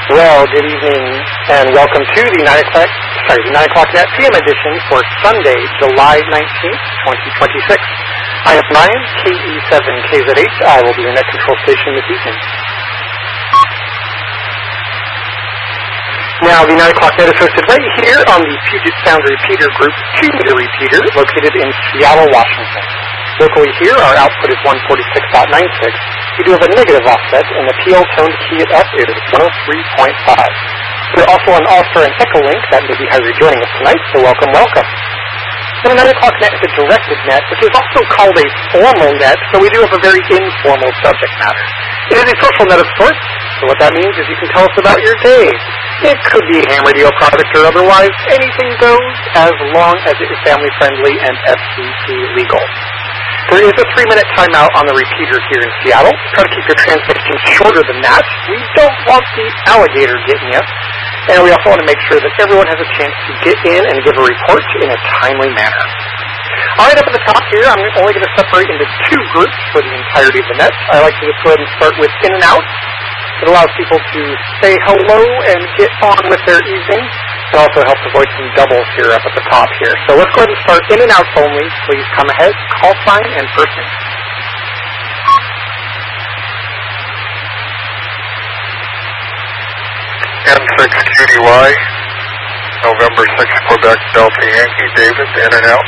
Well, good evening, and welcome to the 9 o'clock net PM edition for Sunday, July 19th, 2026. I am Ryan, KE7KZH. I will be your net control station this evening. Now, the 9 o'clock net is hosted right here on the Puget Sound Repeater Group 2-meter repeater located in Seattle, Washington. Locally here, our output is 146.96. We do have a negative offset, and the PL tone key at F is 103.5. We're also on All-Star and Echo Link. That may be how you're joining us tonight, so welcome, welcome. The 9 o'clock net is a directed net, which is also called a formal net, so we do have a very informal subject matter. It is a social net of sorts, so what that means is you can tell us about your day. It could be a ham radio product or otherwise. Anything goes as long as it is family-friendly and FCC legal. There is a 3-minute timeout on the repeater here in Seattle. Try to keep your transmission shorter than that. We don't want the alligator getting you. And we also want to make sure that everyone has a chance to get in and give a report in a timely manner. All right, up at the top here, I'm only going to separate into 2 groups for the entirety of the net. I like to just go ahead and start with in and out. It allows people to say hello and get on with their evening. It also helps avoid some doubles here up at the top here. So let's go ahead and start in and outs only. Please come ahead, call sign, and first name. M6QDY, November 6 Quebec Delta Yankee, David, in and out.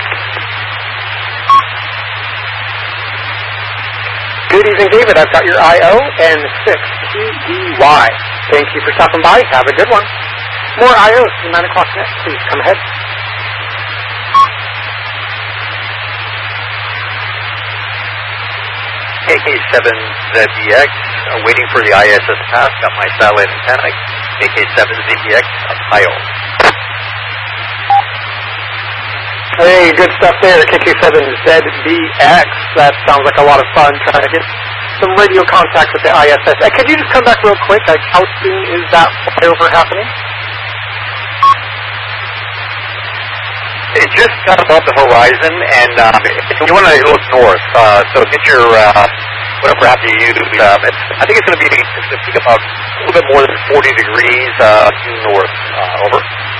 Good evening, David. I've got your IO and 6QDY. Thank you for stopping by. Have a good one. More IOs to 9 o'clock net. Please come ahead. KK7ZBX, waiting for the ISS pass. Got my satellite antenna. KK7ZBX, Ohio. Hey, good stuff there, KK7ZBX. That sounds like a lot of fun, trying to get some radio contact with the ISS. Could you just come back real quick? How soon is that flyover happening? It just got above the horizon, and you want to look north, so get your, whatever app you use, I think it's going to be about a little bit more than 40 degrees due north, over.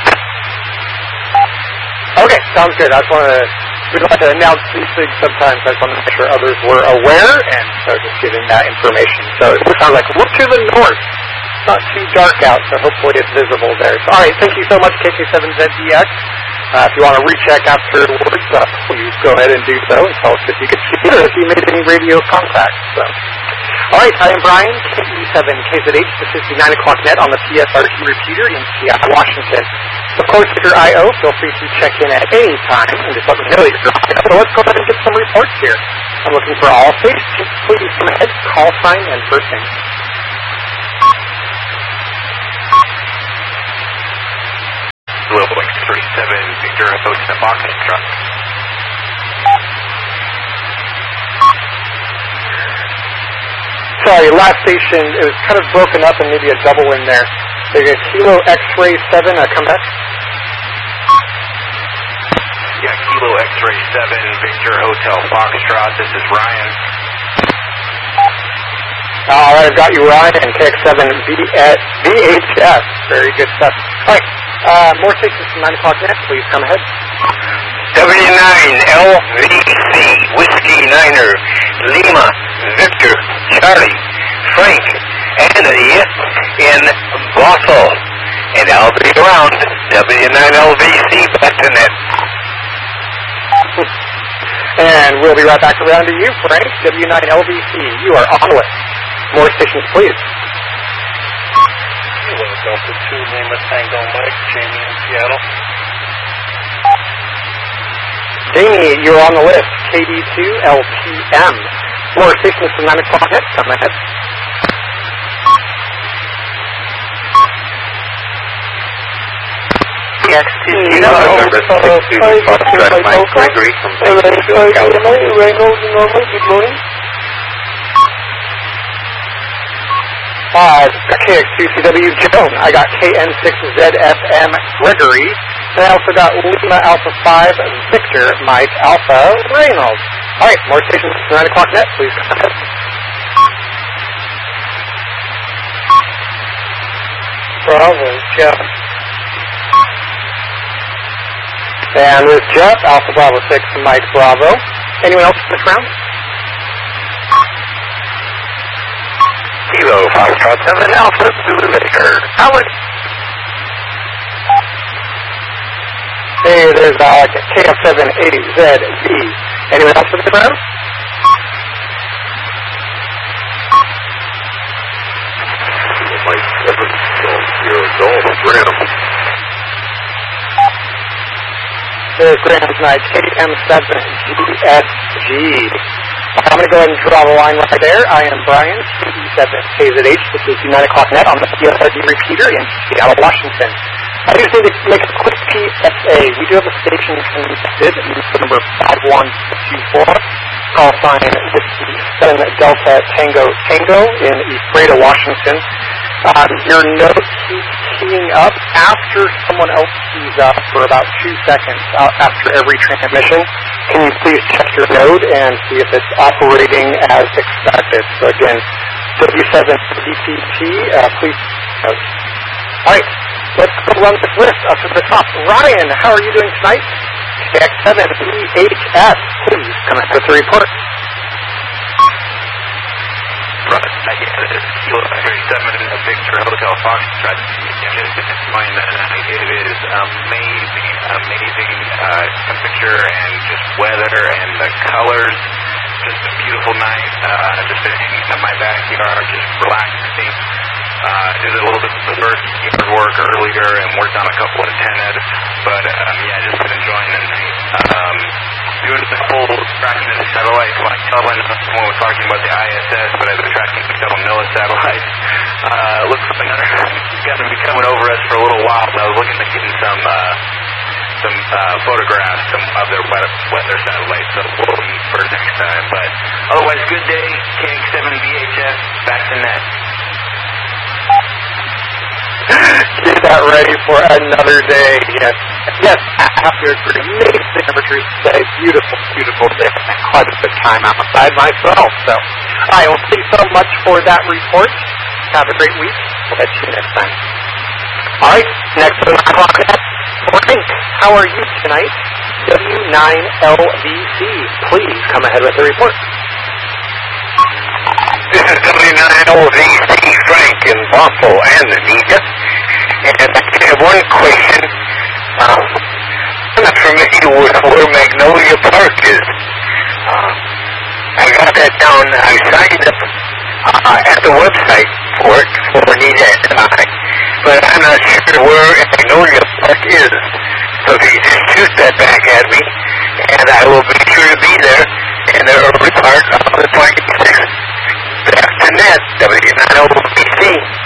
Okay, sounds good. We'd like to announce these things sometimes. I just want to make sure others were aware, and so just giving that information. So it sounds like look to the north. It's not too dark out, so hopefully it's visible there. So, all right, thank you so much, KK7ZDX. If you want to recheck afterwards, please go ahead and do so and tell us if you could see it or if you made any radio contact. So, all right, I am Brian, KE7KZH. This is the 9 o'clock net on the PSRT repeater in Seattle, Washington. Of course, if you're IO, feel free to check in at any time and just let me know that you're IO. So let's go ahead and get some reports here. I'm looking for all stations. Please come ahead, call sign, and first name. Global X37, Victor Hotel Foxtrot. Sorry, last station, it was kind of broken up and maybe a double in there. There's a Kilo X-Ray 7, come back. Yeah, Kilo X-Ray 7, Victor Hotel Foxtrot, this is Ryan. All right, I've got you, Ryan, and KX7 VHS. Very good stuff. All right. More stations from 9 o'clock net, please come ahead. W9LVC, Whiskey Niner, Lima, Victor, Charlie, Frank, Anthony in Bothell. And I'll be around. W9LVC, back to net. And we'll be right back around to you, Frank. W9LVC, you are on the list. More stations, please. Hello, Delta 2, Lima Tango Mike, Jamie in Seattle. Jamie, you're on the list. KD2LPM. More stations from 9 o'clock net. Come ahead. KX2, November 6 Mike Gregory from Bakersfield, California. Good morning. KX2CW Joan. I got KN6ZFM Gregory. And I also got Lima Alpha 5 Victor Mike Alpha Reynolds. All right, more stations at 9 o'clock net, please come ahead. Bravo, Jeff. And this Jeff, Alpha Bravo 6, Mike Bravo. Anyone else in this round? Kilo Foxtrot 7 Alpha Zulu Victor. Howard. Hey, there's KF780ZB. Anyone else in this round? Mike 7 Golf Graham. There's Graham's Night, KM7GSG. I'm going to go ahead and draw the line right there. I am Brian, CE7KZH. This is the 9 o'clock net on the CSRD repeater in Seattle, Washington. I just need to make a quick PSA. We do have a station connected, number 5124, call sign 7 Delta Tango in Ephrata, Washington. Your note keeps keying up after someone else keys up for about 2 seconds after every transmission. Can you please check your node and see if it's operating as expected? So again, W7PPT, please note. All right, let's go run this list up to the top. Ryan, how are you doing tonight? KX7EHS, please come out with the report. Kilo 37 Victor Hotel Foxtrot. Just to explain that it is amazing temperature and just weather and the colors. Just a beautiful night. Just been hanging in my backyard, just relaxing. Did a little bit of the first yard work earlier and worked on a couple of antennas. But yeah, just been enjoying the night. Doing the full tracking of the satellites. Like Kelvin, when we're talking about the ISS, but I've been tracking a couple NOAA satellites. Looks like they're going to be coming over us for a little while. I was looking at getting some photographs of their weather satellites, so we'll be for next time. But otherwise, good day. KX7VHS, back to net. Get that ready for another day. Yes, after a amazing temperature today, beautiful day. I had quite a good time outside myself. So I will thank you so much for that report. Have a great week. We'll catch you next time. All right, next to the 9 o'clock net. Frank, how are you tonight? W9LVC, please come ahead with the report. This is W9LVC, Frank in Bothell and Anita. And I have one question. I'm not familiar with where Magnolia Park is. I got that down. I signed up at the website for it for Anita and I. But I'm not sure where Magnolia Park is. So if you just shoot that back at me, and I will be sure to be there in the early part of the 26th. Back to net, W9LVC.